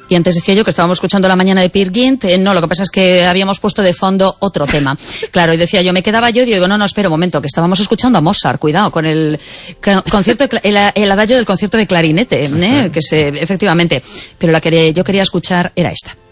Y antes decía yo que estábamos escuchando La mañana de Peer Gynt. No, lo que pasa es que habíamos puesto de fondo otro tema. Claro, y decía yo, me quedaba yo y digo, no, espera un momento, que estábamos escuchando a Mozart, cuidado, con el concierto, el adagio del concierto de clarinete, que efectivamente. Pero yo quería escuchar era esta.